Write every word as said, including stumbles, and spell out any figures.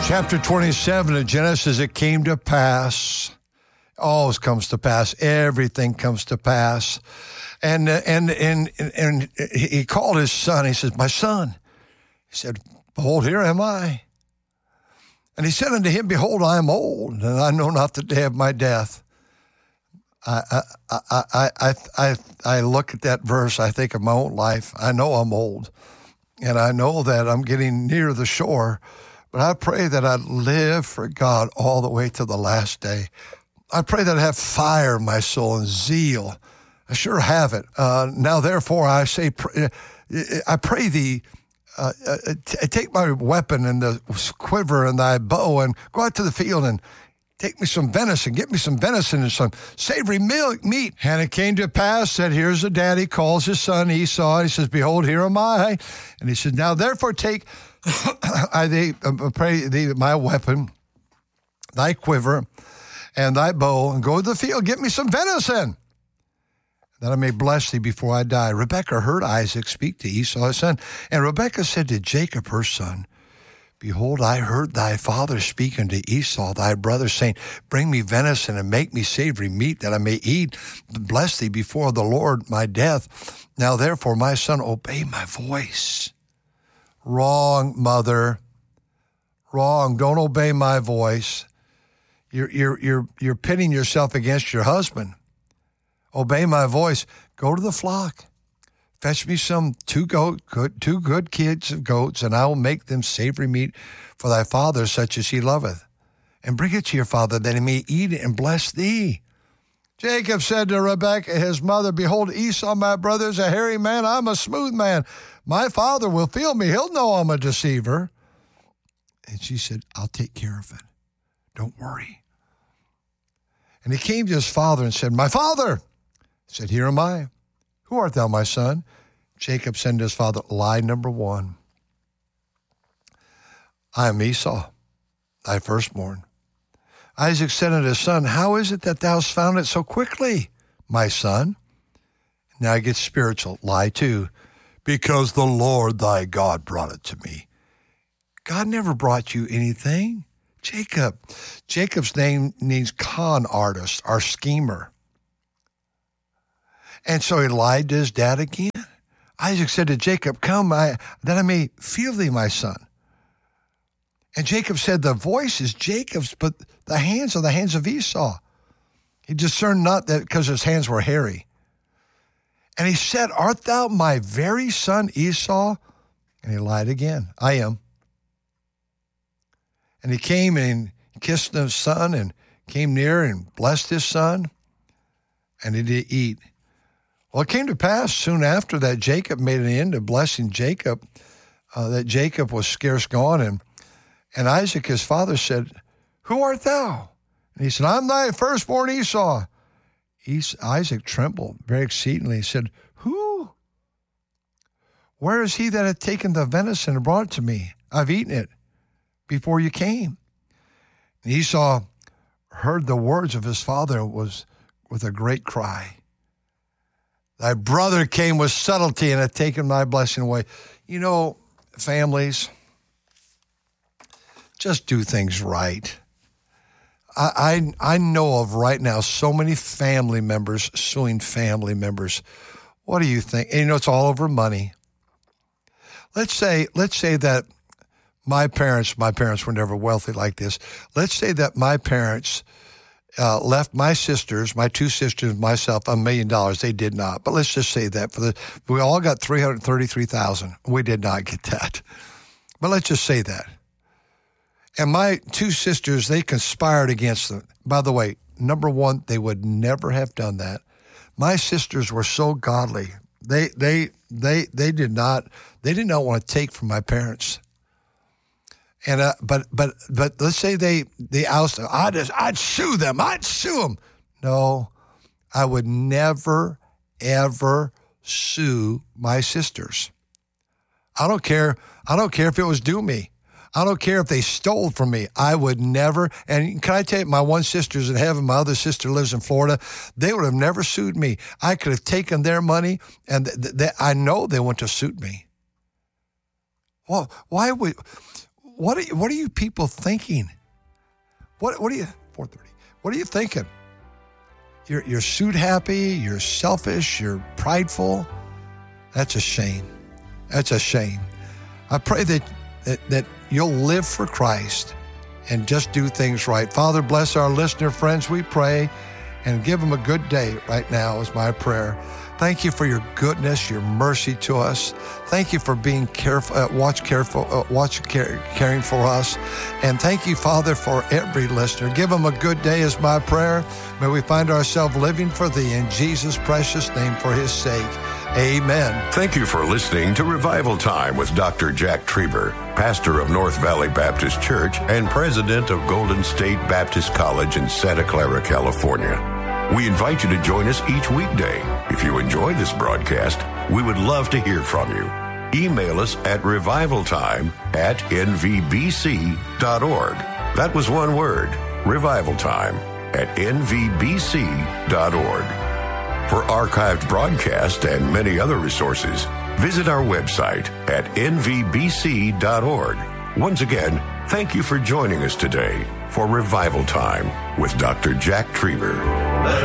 Chapter twenty-seven of Genesis, it came to pass. Always comes to pass. Everything comes to pass. And, and, and, and he called his son. He says, my son. He said, behold, here am I. And he said unto him, behold, I am old, and I know not the day of my death. I, I, I, I, I, I, I look at that verse, I think of my own life. I know I'm old, and I know that I'm getting near the shore. But I pray that I'd live for God all the way to the last day. I pray that I have fire in my soul and zeal. I sure have it. Uh, now, therefore, I say, I pray thee, uh, uh, t- take my weapon and the quiver and thy bow and go out to the field and take me some venison, get me some venison and some savory milk, meat. And it came to pass that here's a daddy calls his son Esau. He says, behold, here am I. And he says, now, therefore, take I thee, uh, pray thee my weapon, thy quiver, and thy bow, and go to the field, get me some venison, that I may bless thee before I die. Rebekah heard Isaac speak to Esau his son, and Rebekah said to Jacob her son, behold, I heard thy father speak unto Esau thy brother, saying, bring me venison and make me savory meat, that I may eat, and bless thee before the Lord my death. Now therefore, my son, obey my voice. Wrong, mother. Wrong. Don't obey my voice. You're you're you're you're pitting yourself against your husband. Obey my voice. Go to the flock. Fetch me some two goat good two good kids of goats, and I will make them savory meat for thy father, such as he loveth. And bring it to your father, that he may eat it and bless thee. Jacob said to Rebekah, his mother, behold, Esau, my brother, is a hairy man. I'm a smooth man. My father will feel me. He'll know I'm a deceiver. And she said, I'll take care of it. Don't worry. And he came to his father and said, my father. He said, here am I. Who art thou, my son? Jacob said to his father, lie number one. I am Esau, thy firstborn. Isaac said unto his son, how is it that thou hast found it so quickly, my son? Now I get spiritual. Lie two. Because the Lord thy God brought it to me. God never brought you anything. Jacob. Jacob's name means con artist or schemer. And so he lied to his dad again. Isaac said to Jacob, come, I, that I may feel thee, my son. And Jacob said, the voice is Jacob's, but the hands are the hands of Esau. He discerned not that because his hands were hairy. And he said, art thou my very son Esau? And he lied again. I am. And he came and kissed his son and came near and blessed his son. And he did eat. Well, it came to pass soon after that Jacob made an end of blessing Jacob, uh, that Jacob was scarce gone. And, and Isaac, his father, said, who art thou? And he said, I'm thy firstborn Esau. Isaac trembled very exceedingly. He said, who? Where is he that hath taken the venison and brought it to me? I've eaten it before you came. And Esau heard the words of his father was with a great cry. Thy brother came with subtlety and hath taken my blessing away. You know, families, just do things right. I, I I know of right now so many family members suing family members. What do you think? And you know, it's all over money. Let's say let's say that my parents, my parents were never wealthy like this. Let's say that my parents uh, left my sisters, my two sisters, myself, a million dollars. They did not. But let's just say that for the we all got three hundred thirty-three thousand dollars. We did not get that. But let's just say that. And my two sisters, they conspired against them. By the way, number one, they would never have done that. My sisters were so godly. They they they they did not they did not want to take from my parents. And uh, but but but let's say they they ousted. I'd just, I'd sue them. I'd sue them. No, I would never ever sue my sisters. I don't care. I don't care if it was due me. I don't care if they stole from me. I would never, and can I tell you, my one sister's in heaven, my other sister lives in Florida. They would have never sued me. I could have taken their money, and th- th- I know they want to sue me. Well, why would, what are, what are you people thinking? What what are you four thirty? What are you thinking? You're you're suit happy, you're selfish, you're prideful. That's a shame. That's a shame. I pray that that, that you'll live for Christ and just do things right. Father, bless our listener friends, we pray, and give them a good day right now is my prayer. Thank you for your goodness, your mercy to us. Thank you for being careful, uh, watch careful, uh, watch care, caring for us. And thank you, Father, for every listener. Give them a good day is my prayer. May we find ourselves living for thee in Jesus' precious name for his sake. Amen. Thank you for listening to Revival Time with Doctor Jack Trieber, pastor of North Valley Baptist Church and president of Golden State Baptist College in Santa Clara, California. We invite you to join us each weekday. If you enjoy this broadcast, we would love to hear from you. Email us at revivaltime at n v b c dot org. That was one word, revivaltime at n v b c dot org. For archived broadcasts and many other resources, visit our website at n v b c dot org. Once again, thank you for joining us today for Revival Time with Doctor Jack Trieber.